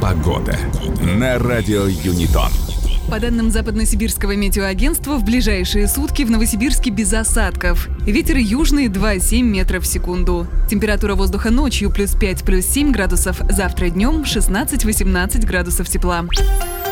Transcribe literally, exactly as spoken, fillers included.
Погода на радио Юнитон. По данным Западно-Сибирского метеоагентства, в ближайшие сутки в Новосибирске без осадков. Ветер южный два и семь метров в секунду. Температура воздуха ночью плюс пять, плюс семь градусов. Завтра днем шестнадцать-восемнадцать градусов тепла.